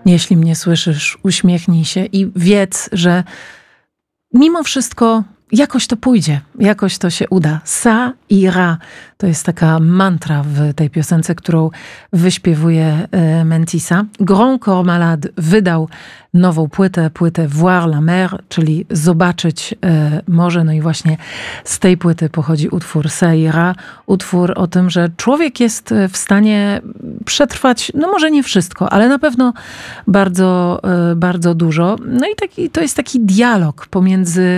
Jeśli mnie słyszysz, uśmiechnij się i wiedz, że mimo wszystko jakoś to pójdzie, jakoś to się uda. Ça ira. To jest taka mantra w tej piosence, którą wyśpiewuje Mentissa. Grand Corps Malade wydał nową płytę Voir la mer, czyli zobaczyć morze. No i właśnie z tej płyty pochodzi utwór Ça ira. Utwór o tym, że człowiek jest w stanie przetrwać, no może nie wszystko, ale na pewno bardzo, bardzo dużo. No i to jest taki dialog pomiędzy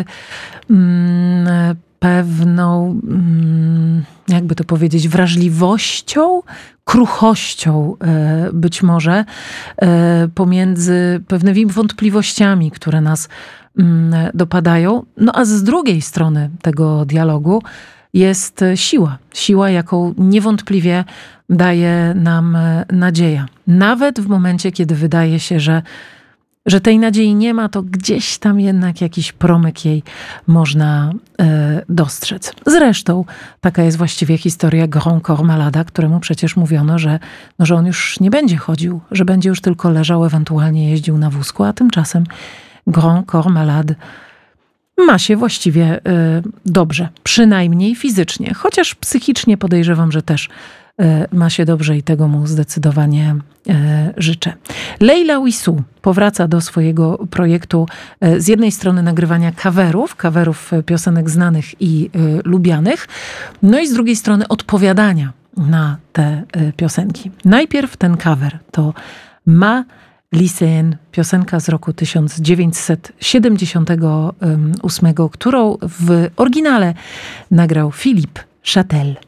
pewną, jakby to powiedzieć, wrażliwością, kruchością być może, pomiędzy pewnymi wątpliwościami, które nas dopadają. No a z drugiej strony tego dialogu jest siła. Siła, jaką niewątpliwie daje nam nadzieja. Nawet w momencie, kiedy wydaje się, że tej nadziei nie ma, to gdzieś tam jednak jakiś promyk jej można dostrzec. Zresztą taka jest właściwie historia Grand Corps Malada, któremu przecież mówiono, że on już nie będzie chodził, że będzie już tylko leżał, ewentualnie jeździł na wózku, a tymczasem Grand Corps Malade ma się właściwie dobrze, przynajmniej fizycznie, chociaż psychicznie podejrzewam, że też ma się dobrze i tego mu zdecydowanie życzę. Leila Wissou powraca do swojego projektu z jednej strony nagrywania coverów piosenek znanych i lubianych, no i z drugiej strony odpowiadania na te piosenki. Najpierw ten cover to Ma Lycéenne, piosenka z roku 1978, którą w oryginale nagrał Philippe Chatel.